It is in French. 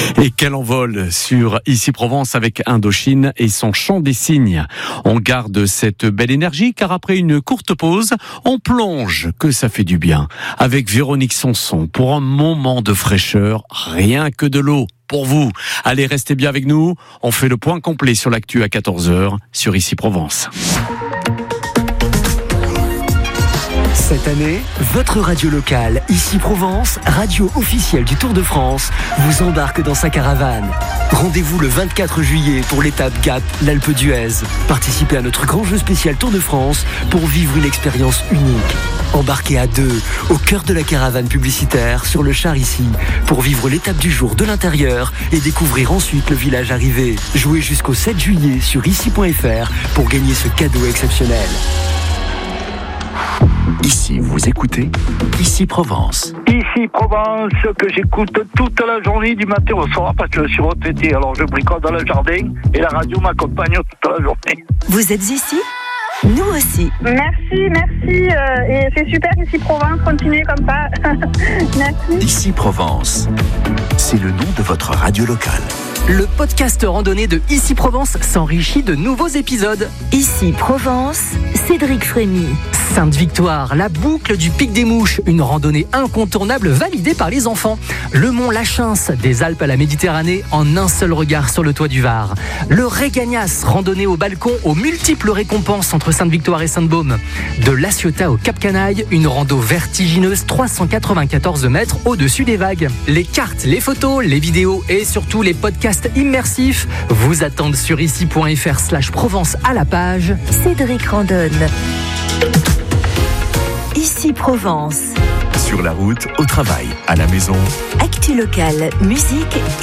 Et quel envol sur Ici Provence avec Indochine et son chant des cygnes. On garde cette belle énergie car après une courte pause, on plonge, que ça fait du bien, avec Véronique Sanson pour un moment de fraîcheur, rien que de l'eau. Pour vous. Allez, restez bien avec nous. On fait le point complet sur l'actu à 14h sur Ici Provence. Cette année, votre radio locale, Ici Provence, radio officielle du Tour de France, vous embarque dans sa caravane. Rendez-vous le 24 juillet pour l'étape Gap, l'Alpe d'Huez. Participez à notre grand jeu spécial Tour de France pour vivre une expérience unique. Embarquez à deux, au cœur de la caravane publicitaire, sur le char ici, pour vivre l'étape du jour de l'intérieur et découvrir ensuite le village arrivé. Jouez jusqu'au 7 juillet sur ici.fr pour gagner ce cadeau exceptionnel. Ici, vous écoutez Ici Provence. Ici Provence, que j'écoute toute la journée du matin au soir parce que je suis retraité. Alors je bricole dans le jardin et la radio m'accompagne toute la journée. Vous êtes ici ? Nous aussi. Merci. Et c'est super Ici Provence, continuez comme ça. Merci. Ici Provence, c'est le nom de votre radio locale. Le podcast randonnée de Ici Provence s'enrichit de nouveaux épisodes. Ici Provence, Cédric Frémy. Sainte-Victoire, la boucle du Pic des Mouches, une randonnée incontournable validée par les enfants. Le mont Lachins, des Alpes à la Méditerranée, en un seul regard sur le toit du Var. Le Régagnas, randonnée au balcon aux multiples récompenses entre Sainte-Victoire et Sainte-Baume. De La Ciotat au Cap Canaille, une rando vertigineuse 394 mètres au-dessus des vagues. Les cartes, les photos, les vidéos et surtout les podcasts immersifs vous attendent sur ici.fr/Provence à la page Cédric randonne. Ici Provence. Sur la route, au travail, à la maison. Actu locale, musique